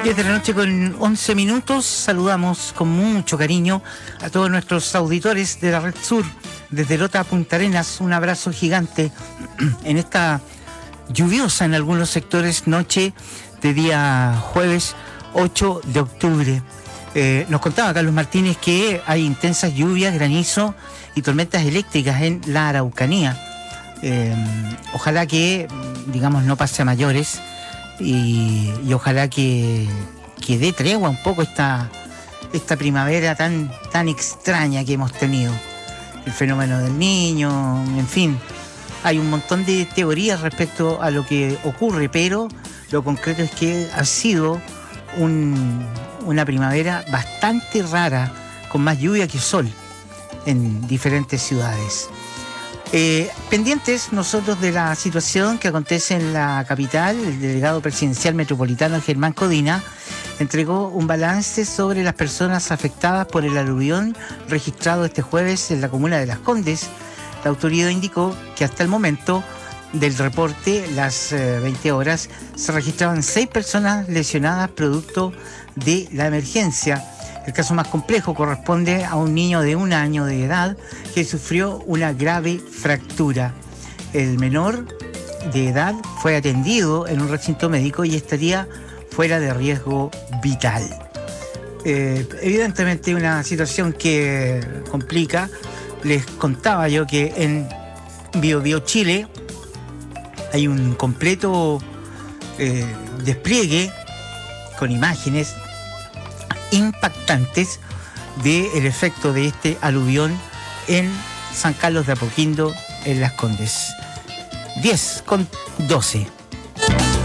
10 de la noche con 11 minutos. Saludamos con mucho cariño a todos nuestros auditores de la Red Sur, desde Lota a Punta Arenas. Un abrazo gigante en esta lluviosa en algunos sectores noche de día jueves 8 de octubre. Nos contaba Carlos Martínez que hay intensas lluvias, granizo y tormentas eléctricas en la Araucanía. Ojalá que, digamos, no pase a mayores y ojalá que dé tregua un poco esta primavera tan extraña que hemos tenido. El fenómeno del Niño, en fin, hay un montón de teorías respecto a lo que ocurre, pero lo concreto es que ha sido una primavera bastante rara, con más lluvia que sol en diferentes ciudades. Pendientes nosotros de la situación que acontece en la capital. El delegado presidencial metropolitano Germán Codina entregó un balance sobre las personas afectadas por el aluvión registrado este jueves en la comuna de Las Condes. La autoridad indicó que hasta el momento del reporte, las 20 horas, se registraban 6 personas lesionadas producto de la emergencia. El caso más complejo corresponde a un niño de 1 año de edad que sufrió una grave fractura. El menor de edad fue atendido en un recinto médico y estaría fuera de riesgo vital. Evidentemente una situación que complica. Les contaba yo que en Biobío Chile hay un completo despliegue con imágenes impactantes del efecto de este aluvión en San Carlos de Apoquindo, en Las Condes. 10 con 12.